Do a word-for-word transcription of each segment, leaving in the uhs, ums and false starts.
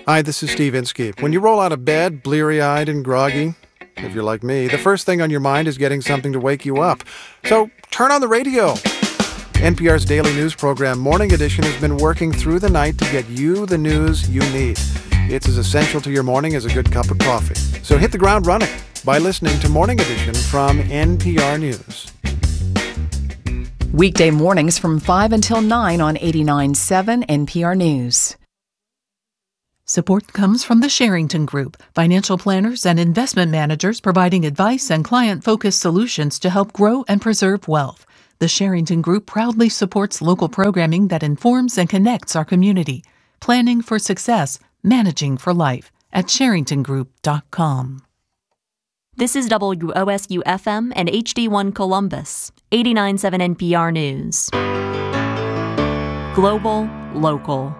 Hi, this is Steve Inskeep. When you roll out of bed, bleary-eyed and groggy, if you're like me, the first thing on your mind is getting something to wake you up. So turn on the radio. N P R's daily news program, Morning Edition, has been working through the night to get you the news you need. It's as essential to your morning as a good cup of coffee. So hit the ground running by listening to Morning Edition from N P R News. Weekday mornings from five until nine on eighty-nine point seven N P R News. Support comes from the Sherrington Group, financial planners and investment managers providing advice and client-focused solutions to help grow and preserve wealth. The Sherrington Group proudly supports local programming that informs and connects our community. Planning for success, managing for life at sherrington group dot com. This is W O S U F M and H D one Columbus, eighty-nine point seven N P R News. Global, local.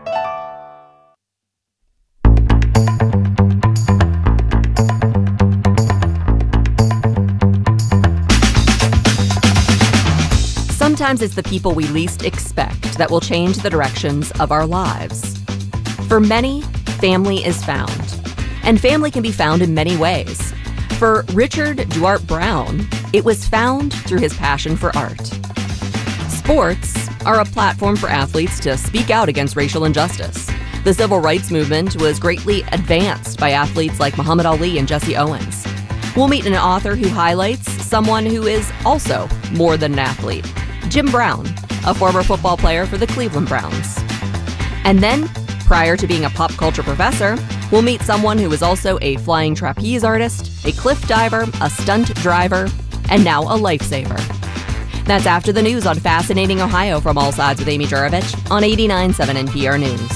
Sometimes it's the people we least expect that will change the directions of our lives. For many, family is found. And family can be found in many ways. For Richard Duarte Brown, it was found through his passion for art. Sports are a platform for athletes to speak out against racial injustice. The civil rights movement was greatly advanced by athletes like Muhammad Ali and Jesse Owens. We'll meet an author who highlights someone who is also more than an athlete. Jim Brown, a former football player for the Cleveland Browns. And then, prior to being a pop culture professor, we'll meet someone who is also a flying trapeze artist, a cliff diver, a stunt driver, and now a lifesaver. That's after the news on Fascinating Ohio from All Sides with Amy Juravich on eighty-nine point seven N P R News.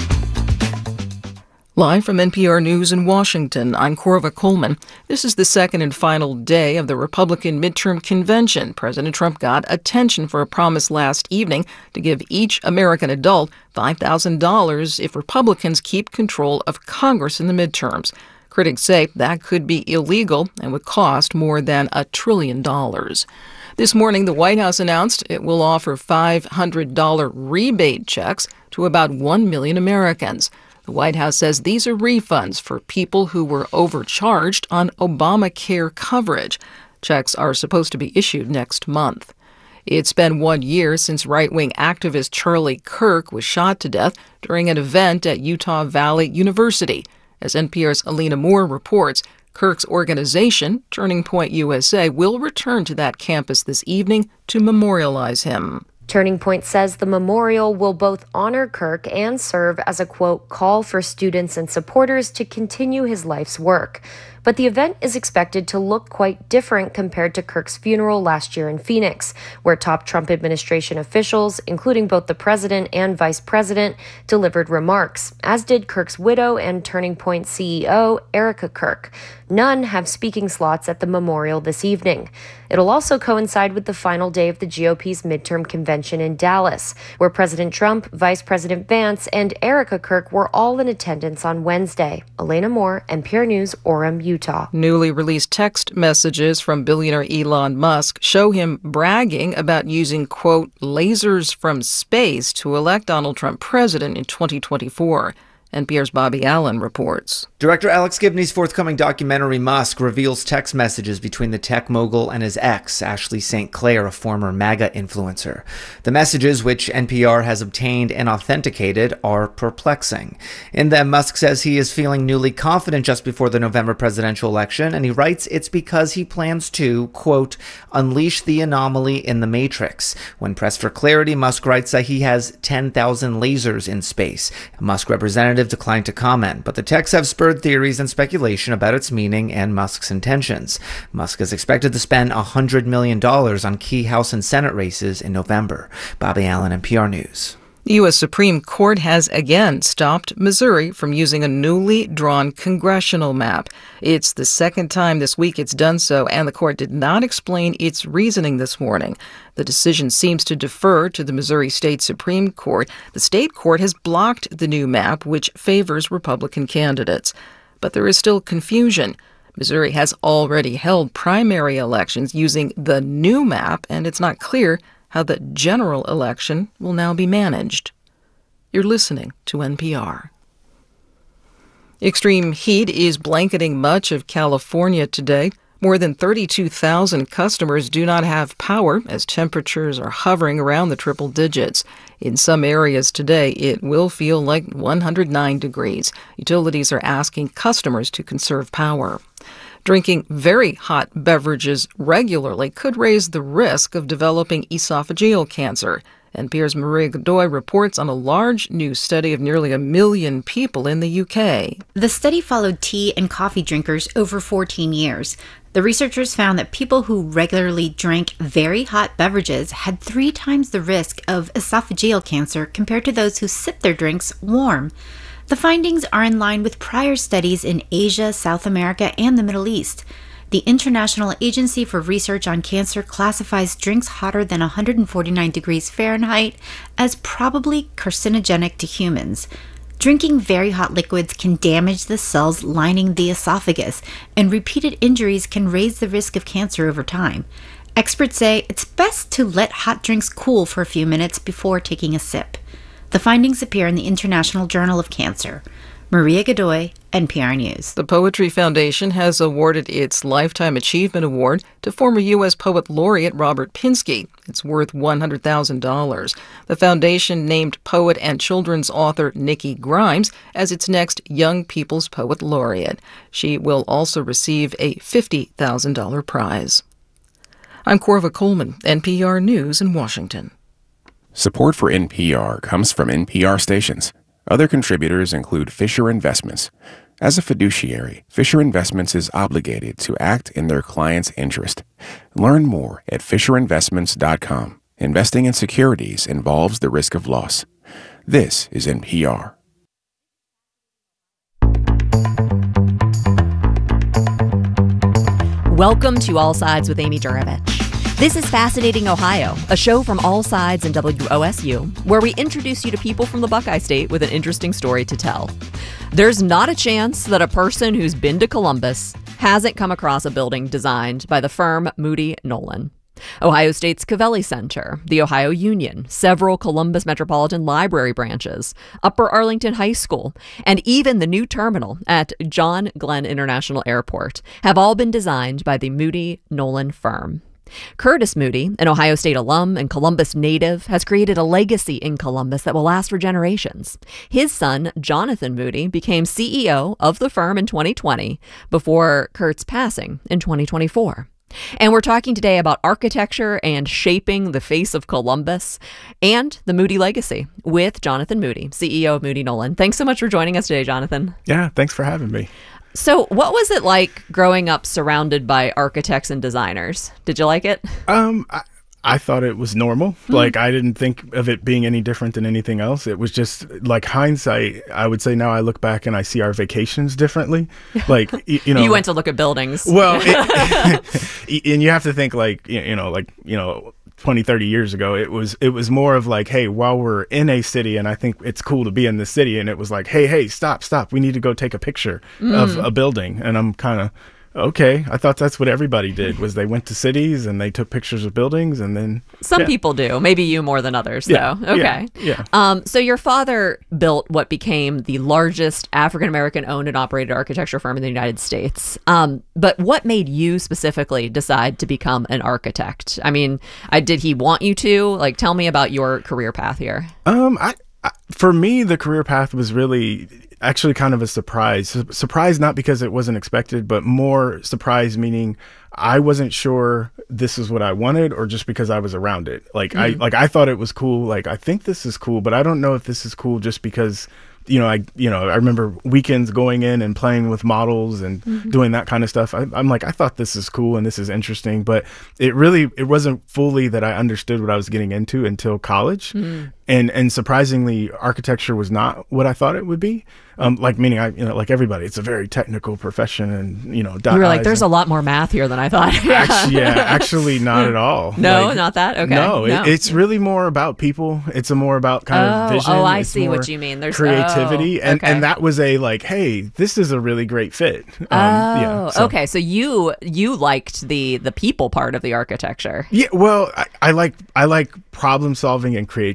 Live from N P R News in Washington, I'm Corva Coleman. This is the second and final day of the Republican midterm convention. President Trump got attention for a promise last evening to give each American adult five thousand dollars if Republicans keep control of Congress in the midterms. Critics say that could be illegal and would cost more than a trillion dollars. This morning, the White House announced it will offer five hundred dollars rebate checks to about one million Americans. The White House says these are refunds for people who were overcharged on Obamacare coverage. Checks are supposed to be issued next month. It's been one year since right-wing activist Charlie Kirk was shot to death during an event at Utah Valley University. As N P R's Alina Moore reports, Kirk's organization, Turning Point U S A, will return to that campus this evening to memorialize him. Turning Point says the memorial will both honor Kirk and serve as a, quote, call for students and supporters to continue his life's work. But the event is expected to look quite different compared to Kirk's funeral last year in Phoenix, where top Trump administration officials, including both the president and vice president, delivered remarks, as did Kirk's widow and Turning Point C E O, Erica Kirk. None have speaking slots at the memorial this evening. It'll also coincide with the final day of the G O P's midterm convention in Dallas, where President Trump, Vice President Vance, and Erica Kirk were all in attendance on Wednesday. Elena Moore, N P R News, Orem, Utah. Newly released text messages from billionaire Elon Musk show him bragging about using, quote, lasers from space to elect Donald Trump president in twenty twenty-four. N P R's Bobby Allen reports. Director Alex Gibney's forthcoming documentary, Musk, reveals text messages between the tech mogul and his ex, Ashley Saint Clair, a former MAGA influencer. The messages, which N P R has obtained and authenticated, are perplexing. In them, Musk says he is feeling newly confident just before the November presidential election, and he writes it's because he plans to, quote, unleash the anomaly in the Matrix. When pressed for clarity, Musk writes that he has ten thousand lasers in space. A Musk representative declined to comment, but the texts have spurred theories and speculation about its meaning and Musk's intentions. Musk is expected to spend one hundred million dollars on key House and Senate races in November. Bobby Allen, N P R News. The U S Supreme Court has again stopped Missouri from using a newly drawn congressional map. It's the second time this week it's done so, and the court did not explain its reasoning this morning. The decision seems to defer to the Missouri State Supreme Court. The state court has blocked the new map, which favors Republican candidates. But there is still confusion. Missouri has already held primary elections using the new map, and it's not clear how the general election will now be managed. You're listening to N P R. Extreme heat is blanketing much of California today. More than thirty-two thousand customers do not have power as temperatures are hovering around the triple digits. In some areas today, it will feel like one hundred nine degrees. Utilities are asking customers to conserve power. Drinking very hot beverages regularly could raise the risk of developing esophageal cancer. N P R's Maria Godoy reports on a large new study of nearly a million people in the U K. The study followed tea and coffee drinkers over fourteen years. The researchers found that people who regularly drank very hot beverages had three times the risk of esophageal cancer compared to those who sipped their drinks warm. The findings are in line with prior studies in Asia, South America, and the Middle East. The International Agency for Research on Cancer classifies drinks hotter than one hundred forty-nine degrees Fahrenheit as probably carcinogenic to humans. Drinking very hot liquids can damage the cells lining the esophagus, and repeated injuries can raise the risk of cancer over time. Experts say it's best to let hot drinks cool for a few minutes before taking a sip. The findings appear in the International Journal of Cancer. Maria Godoy, N P R News. The Poetry Foundation has awarded its Lifetime Achievement Award to former U S Poet Laureate Robert Pinsky. It's worth one hundred thousand dollars. The foundation named poet and children's author Nikki Grimes as its next Young People's Poet Laureate. She will also receive a fifty thousand dollars prize. I'm Corva Coleman, N P R News in Washington. Support for N P R comes from N P R stations. Other contributors include Fisher Investments. As a fiduciary, Fisher Investments is obligated to act in their client's interest. Learn more at fisher investments dot com. Investing in securities involves the risk of loss. This is N P R. Welcome to All Sides with Amy Juravich. This is Fascinating Ohio, a show from All Sides and W O S U, where we introduce you to people from the Buckeye State with an interesting story to tell. There's not a chance that a person who's been to Columbus hasn't come across a building designed by the firm Moody Nolan. Ohio State's Covelli Center, the Ohio Union, several Columbus Metropolitan Library branches, Upper Arlington High School, and even the new terminal at John Glenn International Airport have all been designed by the Moody Nolan firm. Curtis Moody, an Ohio State alum and Columbus native, has created a legacy in Columbus that will last for generations. His son, Jonathan Moody, became C E O of the firm in twenty twenty before Kurt's passing in twenty twenty-four. And we're talking today about architecture and shaping the face of Columbus and the Moody legacy with Jonathan Moody, C E O of Moody Nolan. Thanks so much for joining us today, Jonathan. Yeah, thanks for having me. So what was it like growing up surrounded by architects and designers? Did you like it? Um, I, I thought it was normal. Mm-hmm. Like, I didn't think of it being any different than anything else. It was just like hindsight. I would say now I look back and I see our vacations differently. Like, you, you know, you went to look at buildings. Well, it, and you have to think like, you know, like, you know, twenty, thirty years ago, it was it was more of like, hey, while we're in a city and I think it's cool to be in the city, and it was like, hey, hey, stop, stop. We need to go take a picture mm. of a building. And I'm kind of, okay, I thought that's what everybody did, was they went to cities and they took pictures of buildings, and then some yeah. people do, maybe you more than others, yeah, though. Okay. Yeah, yeah. Um, so your father built what became the largest African-American owned and operated architecture firm in the United States. Um, but what made you specifically decide to become an architect? I mean, I, did he want you to? Like, tell me about your career path here. Um, I, I for me, the career path was really actually kind of a surprise. Surprise not because it wasn't expected, but more surprise meaning I wasn't sure this is what I wanted, or just because I was around it. Like mm-hmm. I like I thought it was cool. Like, I think this is cool, but I don't know if this is cool just because, you know, I you know I remember weekends going in and playing with models and mm-hmm. doing that kind of stuff. I, I'm like, I thought this is cool and this is interesting, but it really it wasn't fully that I understood what I was getting into until college. Mm-hmm. And and surprisingly, architecture was not what I thought it would be. Um, like, meaning, I, you know, like everybody, it's a very technical profession, and, you know, you were like, there's and, a lot more math here than I thought. actually, yeah, actually not at all. No, like, not that? Okay. No, no. It, it's really more about people. It's a more about kind oh, of vision. Oh, I it's see what you mean. There's creativity. Oh, and, okay. and that was a like, hey, this is a really great fit. Um, oh, yeah, so. okay. So you you liked the the people part of the architecture. Yeah, well, I, I like I like problem solving and creativity.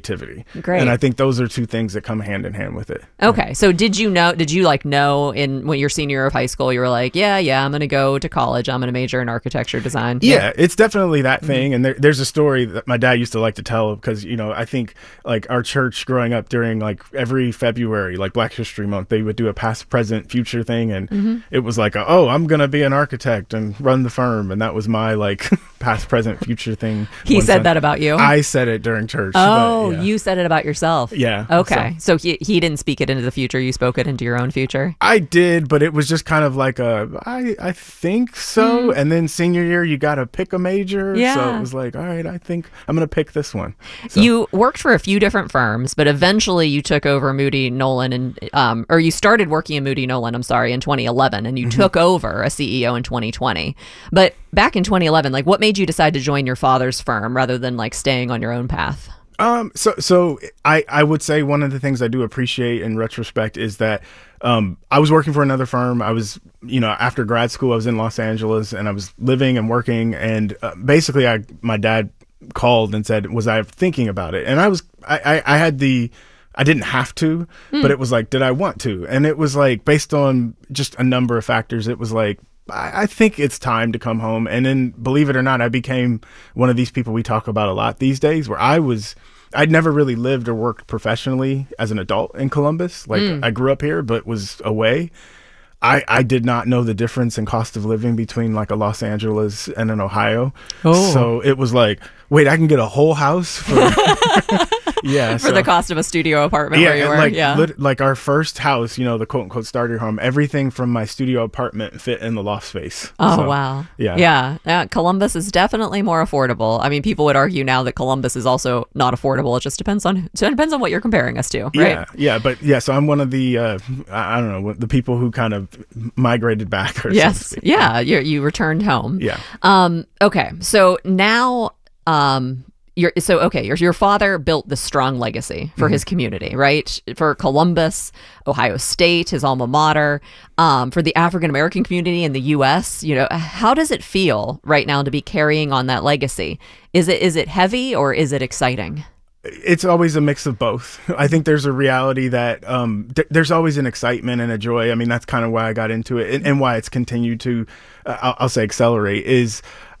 me. Great. And I think those are two things that come hand in hand with it. Okay. So did you know, did you like know in when your senior year of high school, you were like, yeah, yeah, I'm going to go to college. I'm going to major in architecture design. Yeah, yeah. It's definitely that mm-hmm. thing. And there, there's a story that my dad used to like to tell because, you know, I think like our church growing up during like every February, like Black History Month, they would do a past, present, future thing. And mm-hmm. it was like, a, oh, I'm going to be an architect and run the firm. And that was my like past, present, future thing. He said time. that about you? I said it during church. Oh, but, yeah. You said it about yourself. Yeah. Okay. So. so he he didn't speak it into the future. You spoke it into your own future. I did, but it was just kind of like a, I, I think so. Mm. And then senior year, you got to pick a major. Yeah. So it was like, all right, I think I'm going to pick this one. So. You worked for a few different firms, but eventually you took over Moody Nolan and, um, or you started working in Moody Nolan, I'm sorry, in twenty eleven, and you mm-hmm. took over as C E O in twenty twenty. But back in twenty eleven, like what made you decide to join your father's firm rather than like staying on your own path? Um, so, so I, I would say one of the things I do appreciate in retrospect is that, um, I was working for another firm. I was, you know, after grad school, I was in Los Angeles and I was living and working. And uh, basically I, my dad called and said, was I thinking about it? And I was, I, I, I had the, I didn't have to, mm. but it was like, did I want to? And it was like, based on just a number of factors, it was like, I think it's time to come home. And then, believe it or not, I became one of these people we talk about a lot these days where I was, I'd never really lived or worked professionally as an adult in Columbus. Like mm. I grew up here, but was away. I, I did not know the difference in cost of living between like a Los Angeles and an Ohio. Oh. So it was like, wait, I can get a whole house for... Yeah, for so, the cost of a studio apartment yeah, where you were. Like, yeah, lit, like our first house, you know, the quote unquote starter home, everything from my studio apartment fit in the loft space. Oh, so, wow. Yeah. yeah. Yeah. Columbus is definitely more affordable. I mean, people would argue now that Columbus is also not affordable. It just depends on, it depends on what you're comparing us to, right? Yeah. Yeah. But yeah, so I'm one of the, uh, I don't know, the people who kind of migrated back. Or yes. So yeah. You you returned home. Yeah. Um. Okay. So now, um, Your, so, okay, your, your father built this strong legacy for mm-hmm. his community, right? For Columbus, Ohio State, his alma mater, um, for the African-American community in the U S. You know, how does it feel right now to be carrying on that legacy? Is it is it heavy or is it exciting? It's always a mix of both. I think there's a reality that um, th- there's always an excitement and a joy. I mean, that's kind of why I got into it and, and why it's continued to, uh, I'll, I'll say accelerate is...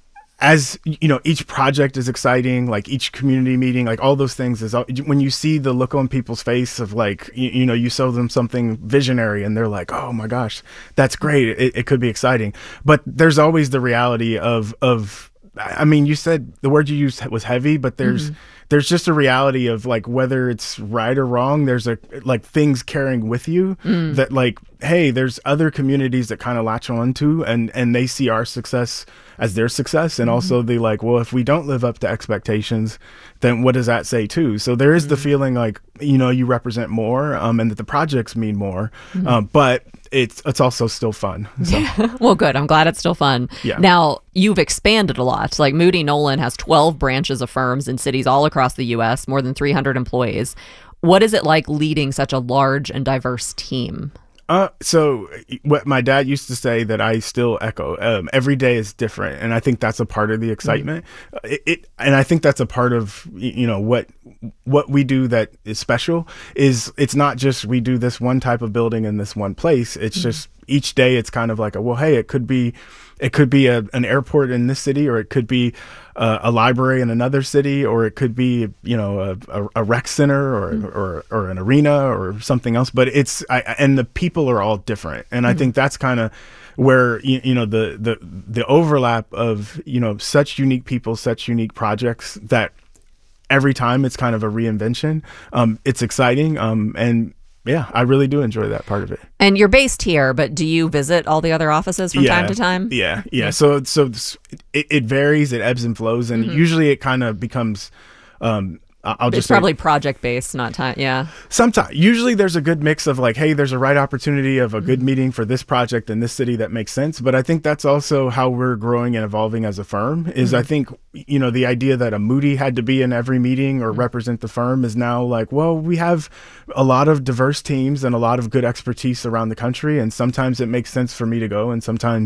As you know, each project is exciting, like each community meeting, like all those things is when you see the look on people's face of like, you, you know, you show them something visionary and they're like, oh my gosh, that's great. It, it could be exciting. But there's always the reality of, of, I mean, you said the word you used was heavy, but there's, mm-hmm. there's just a reality of like, whether it's right or wrong, there's a, like things carrying with you mm. that like, hey, there's other communities that kind of latch on to and, and they see our success as their success. And mm-hmm. also they like, well, if we don't live up to expectations, then what does that say too? So there is mm-hmm. the feeling like, you know, you represent more um, and that the projects mean more, mm-hmm. um, but it's it's also still fun. So. Well, good. I'm glad it's still fun. Yeah. Now, you've expanded a lot. Like Moody Nolan has twelve branches of firms in cities all across the U S, more than three hundred employees. What is it like leading such a large and diverse team? Uh, so what my dad used to say that I still echo, um, every day is different. And I think that's a part of the excitement. Mm-hmm. It, it, and I think that's a part of, you know, what, what we do that is special is it's not just we do this one type of building in this one place. It's mm-hmm. just each day it's kind of like, a, well, hey, it could be, it could be a, an airport in this city, or it could be uh, a library in another city, or it could be, you know, a, a, a rec center or, mm-hmm. or, or an arena or something else. But it's, I, and the people are all different. And mm-hmm. I think that's kind of where, you, you know, the, the, the overlap of, you know, such unique people, such unique projects that every time it's kind of a reinvention. Um, it's exciting. Um, and, yeah, I really do enjoy that part of it. And you're based here, but do you visit all the other offices from yeah, time to time? Yeah, yeah. So, so it, it varies, it ebbs and flows, and mm-hmm. usually it kind of becomes. Um, I'll it's just probably say, project based, not time. Yeah. Sometimes, usually there's a good mix of like, hey, there's a right opportunity of a good mm-hmm. meeting for this project in this city that makes sense. But I think that's also how we're growing and evolving as a firm. Is mm-hmm. I think you know the idea that a Moody had to be in every meeting or mm-hmm. represent the firm is now like, well, we have a lot of diverse teams and a lot of good expertise around the country, and sometimes it makes sense for me to go, and sometimes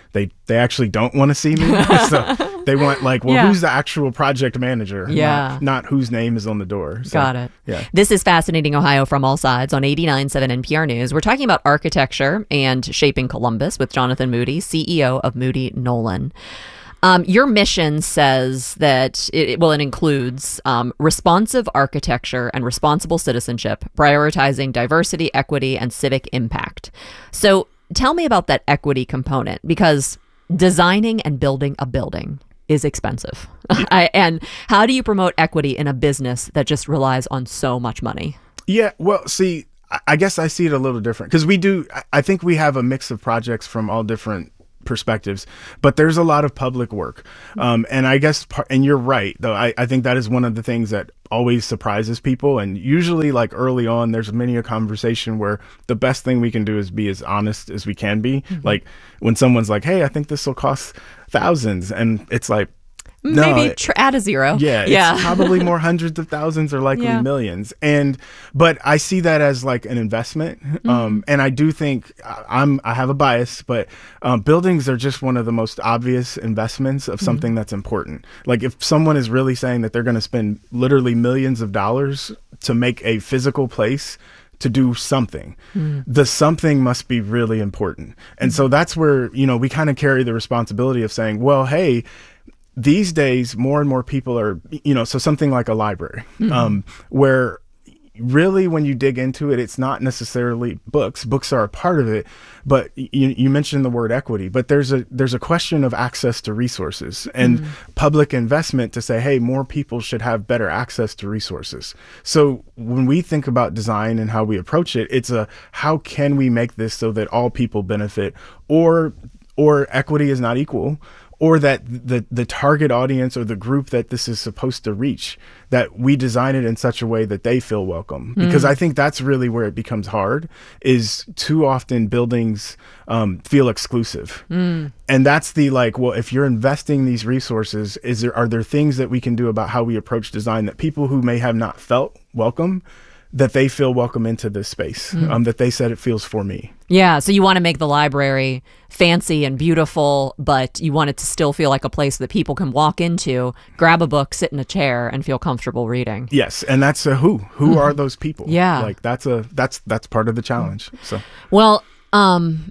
they they actually don't want to see me. So they want like, well, Yeah. who's the actual project manager? Yeah. Not, not whose name is on the door. So, Got it. Yeah. This is Fascinating Ohio from All Sides on eighty-nine point seven N P R News. We're talking about architecture and shaping Columbus with Jonathan Moody, C E O of Moody Nolan. Um, your mission says that it, well, it includes um, responsive architecture and responsible citizenship, prioritizing diversity, equity, and civic impact. So tell me about that equity component, because designing and building a building is expensive. I, and how do you promote equity in a business that just relies on so much money? Yeah, well, see, I- I guess I see it a little different because we do, I- I think we have a mix of projects from all different perspectives, but there's a lot of public work. Um, and I guess, par- and you're right, though, I, I think that is one of the things that always surprises people. And usually, like early on, there's many a conversation where the best thing we can do is be as honest as we can be. Mm-hmm. Like when someone's like, hey, I think this will cost thousands. And it's like, no, Maybe tr- add a zero. Yeah, yeah. it's probably more hundreds of thousands or likely Yeah. millions. And but I see that as like an investment. Mm-hmm. Um, and I do think I- I'm I have a bias, but um, buildings are just one of the most obvious investments of something mm-hmm. that's important. Like if someone is really saying that they're going to spend literally millions of dollars to make a physical place to do something, mm. the something must be really important. And mm-hmm. so that's where, you know, we kind of carry the responsibility of saying, well, hey, these days, more and more people are, you know, so something like a library, mm-hmm. um, where really when you dig into it, it's not necessarily books. Books are a part of it, but you, you mentioned the word equity, but there's a there's a question of access to resources and mm-hmm. public investment to say, hey, more people should have better access to resources. So when we think about design and how we approach it, it's a how can we make this so that all people benefit, or or equity is not equal, or that the the target audience or the group that this is supposed to reach, that we design it in such a way that they feel welcome. Mm. Because I think that's really where it becomes hard, is too often buildings um, feel exclusive. Mm. And that's the like, well, if you're investing these resources, is there are there things that we can do about how we approach design that people who may have not felt welcome, that they feel welcome into this space, mm. um, that they said it feels for me. Yeah, so you want to make the library fancy and beautiful, but you want it to still feel like a place that people can walk into, grab a book, sit in a chair, and feel comfortable reading. Yes, and that's a who. Who Mm-hmm. are those people? Yeah, like that's a that's that's part of the challenge. So well, um.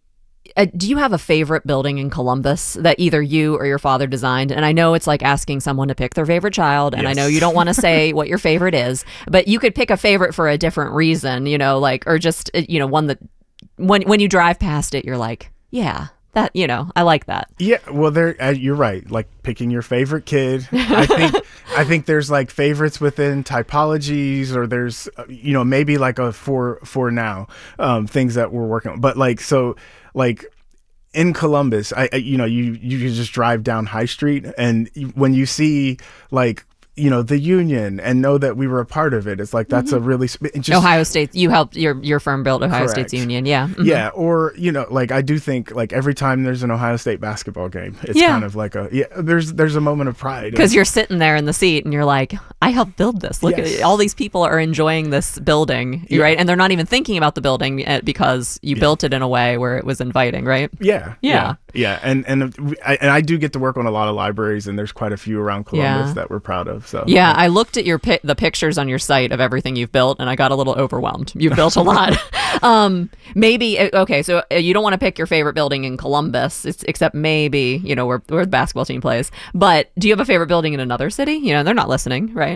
Uh, do you have a favorite building in Columbus that either you or your father designed? And I know it's like asking someone to pick their favorite child, and yes. I know you don't want to say what your favorite is, but you could pick a favorite for a different reason, you know, like, or just, you know, one that when when you drive past it, you're like, yeah, that, you know, I like that. Yeah, well, there uh, you're right. Like picking your favorite kid. I think I think there's like favorites within typologies, or there's uh, you know, maybe like a for for now um, things that we're working on. But like so. Like in Columbus, I, I you know, you you can just drive down High Street, and when you see like, you know, the Union and know that we were a part of it, it's like that's mm-hmm. a really sp- just, Ohio State. You helped your your firm build Ohio correct. State's Union, yeah, mm-hmm. yeah. Or you know, like I do think like every time there's an Ohio State basketball game, it's yeah. kind of like a yeah. There's there's a moment of pride because you're sitting there in the seat and you're like, I helped build this. Look yes. at all these people are enjoying this building, yeah. right? And they're not even thinking about the building because you yeah. built it in a way where it was inviting, right? Yeah, yeah, yeah. yeah. And and I, and I do get to work on a lot of libraries, and there's quite a few around Columbus yeah. that we're proud of. So yeah, yeah. I looked at your pi- the pictures on your site of everything you've built, and I got a little overwhelmed. You've built a lot. um, maybe okay, so you don't want to pick your favorite building in Columbus, it's, except maybe you know where where the basketball team plays. But do you have a favorite building in another city? You know, they're not listening, right?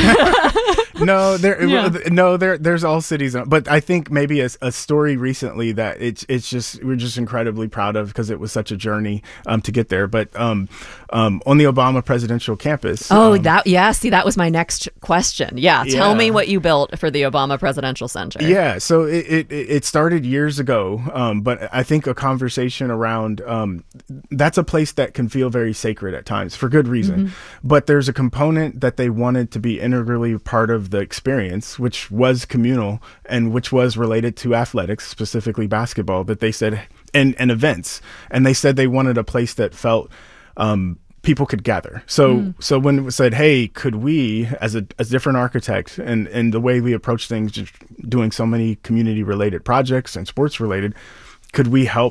no, there, yeah. no, there, there's all cities, but I think maybe a, a story recently that it's, it's just we're just incredibly proud of because it was such a journey um, to get there. But um, um, on the Obama presidential campus. Oh, um, that yeah. See, that was my next question. Yeah, tell yeah. me what you built for the Obama Presidential Center. Yeah, so it it, it started years ago, um, but I think a conversation around um, that's a place that can feel very sacred at times for good reason. Mm-hmm. But there's a component that they wanted to be integrally part of the experience, which was communal and which was related to athletics, specifically basketball, that they said, and, and events. And they said they wanted a place that felt um, people could gather. So mm. so when it was said, hey, could we, as a as different architect, and, and the way we approach things, just doing so many community-related projects and sports-related, could we help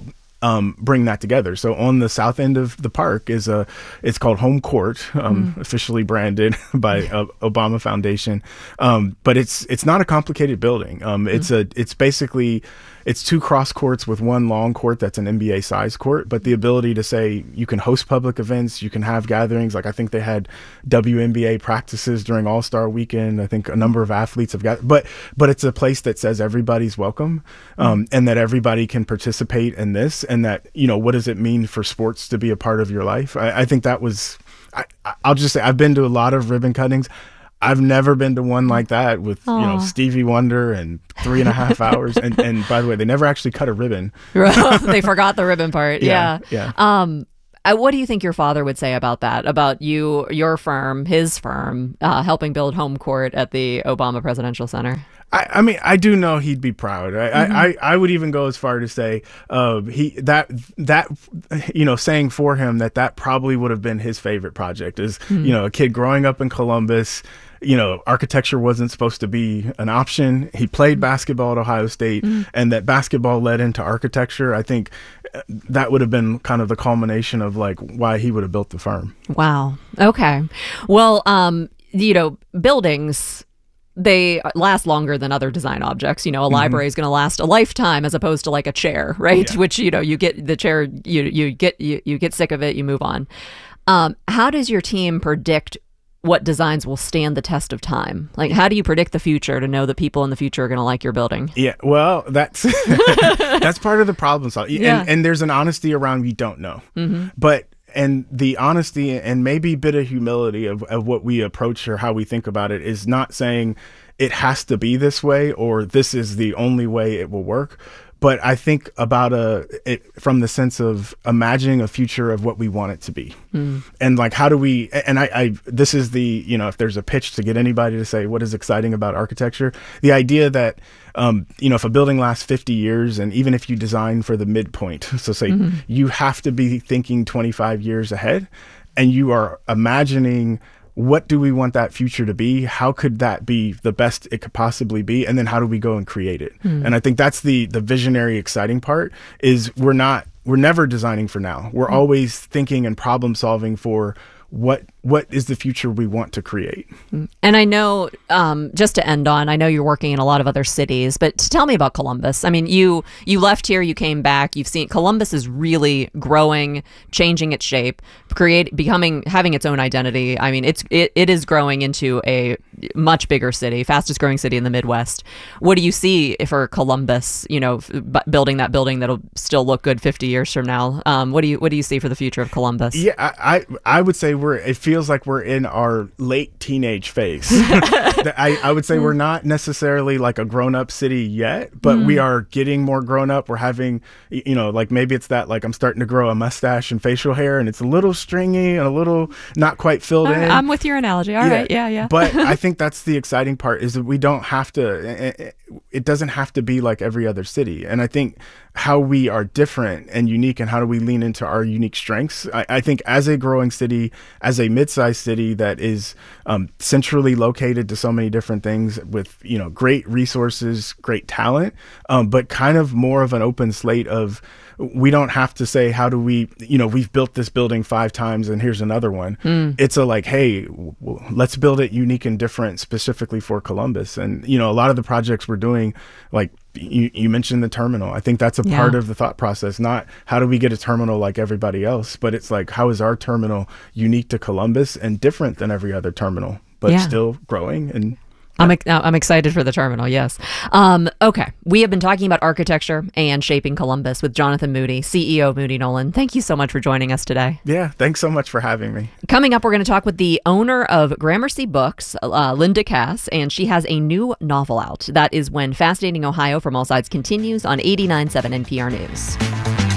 um, bring that together. So on the south end of the park is a, it's called Home Court, um, mm. officially branded by uh, Obama Foundation. Um, but it's it's not a complicated building. Um, it's mm. a it's basically it's two cross courts with one long court that's an N B A size court, but the ability to say you can host public events, you can have gatherings. Like I think they had W N B A practices during All-Star Weekend. I think a number of athletes have got, but but it's a place that says everybody's welcome, um, mm. and that everybody can participate in this, and that, you know, what does it mean for sports to be a part of your life? I, I think that was, I, I'll just say I've been to a lot of ribbon cuttings. I've never been to one like that with, Aww. you know, Stevie Wonder and three and a half hours. And, and by the way, they never actually cut a ribbon. They forgot the ribbon part. Yeah. Yeah. yeah. Um, uh, what do you think your father would say about that? About you, your firm, his firm, uh, helping build Home Court at the Obama Presidential Center? I, I mean, I do know he'd be proud. I, mm-hmm. I, I would even go as far to say uh, he that that you know, saying for him that that probably would have been his favorite project. Is mm-hmm. you know, a kid growing up in Columbus. You know, architecture wasn't supposed to be an option. He played basketball at Ohio State, mm-hmm. and that basketball led into architecture. I think that would have been kind of the culmination of like why he would have built the firm. Wow. Okay. Well, um, you know, buildings, they last longer than other design objects. You know, a mm-hmm. library is going to last a lifetime as opposed to like a chair, right? Yeah. Which, you know, you get the chair, you you get you, you get sick of it, you move on. Um, how does your team predict what designs will stand the test of time? Like, how do you predict the future to know that people in the future are going to like your building? Yeah, well, that's that's part of the problem solving. Yeah. And, and there's an honesty around we don't know. Mm-hmm. But and the honesty and maybe a bit of humility of, of what we approach or how we think about it is not saying it has to be this way or this is the only way it will work. But I think about a it from the sense of imagining a future of what we want it to be, mm. and like how do we? And I, I, this is the, you know, if there's a pitch to get anybody to say what is exciting about architecture, the idea that um, you know, if a building lasts fifty years, and even if you design for the midpoint, so say mm-hmm. you have to be thinking twenty-five years ahead, and you are imagining, what do we want that future to be? How could that be the best it could possibly be? And then how do we go and create it? Mm. And I think that's the the visionary, exciting part is we're not, we're never designing for now. We're mm. always thinking and problem solving for what what is the future we want to create. And I know, um, just to end on, I know you're working in a lot of other cities, but tell me about Columbus. I mean, you you left here, you came back, you've seen Columbus is really growing, changing its shape, create, becoming, having its own identity. I mean, it's it, it is growing into a much bigger city, fastest growing city in the Midwest. What do you see for Columbus, you know, building that building that'll still look good fifty years from now? Um, what do you what do you see for the future of Columbus? Yeah, I I, I would say we're, it feels like we're in our late teenage phase. I, I would say we're not necessarily like a grown-up city yet, but mm. we are getting more grown-up. We're having, you know, like maybe it's that like I'm starting to grow a mustache and facial hair, and it's a little stringy and a little not quite filled uh, in. I'm with your analogy. All yeah. right. Yeah, yeah. But I think that's the exciting part is that we don't have to, it, it doesn't have to be like every other city. And I think how we are different and unique and how do we lean into our unique strengths. I, I think as a growing city, as a mid-sized city that is um, centrally located to so many different things with, you know, great resources, great talent, um, but kind of more of an open slate of, we don't have to say, how do we, you know, we've built this building five times and here's another one. Mm. It's a like, hey, w- let's build it unique and different specifically for Columbus. And, you know, a lot of the projects we're doing, like you, you mentioned the terminal. I think that's a yeah. part of the thought process, not how do we get a terminal like everybody else, but it's like, how is our terminal unique to Columbus and different than every other terminal, but yeah. still growing and I'm I'm excited for the terminal, yes. Um, okay, we have been talking about architecture and shaping Columbus with Jonathan Moody, C E O of Moody Nolan. Thank you so much for joining us today. Yeah, thanks so much for having me. Coming up, we're going to talk with the owner of Gramercy Books, uh, Linda Cass, and she has a new novel out. That is When Fascinating Ohio from All Sides continues on eighty-nine point seven N P R News.